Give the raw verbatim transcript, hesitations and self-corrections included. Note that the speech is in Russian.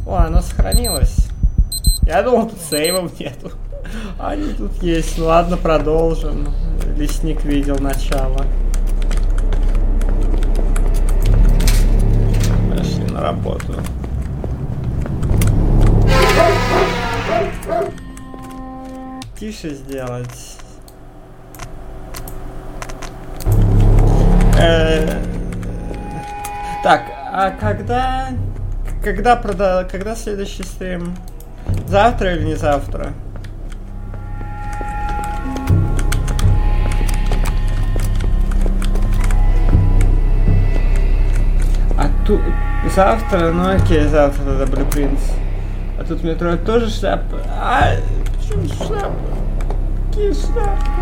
О, оно сохранилось. Я думал, тут сейвов нету. Они тут есть. Ну ладно, продолжим. Лесник видел начало. Пошли на работу. Тише сделать. Э, Так, а когда... Когда прода... Когда следующий стрим? Завтра или не завтра? А тут... Завтра? Ну окей, завтра тогда Blueprints. А тут метро тоже шляпа. А, почему шляпа? Какие шляпы?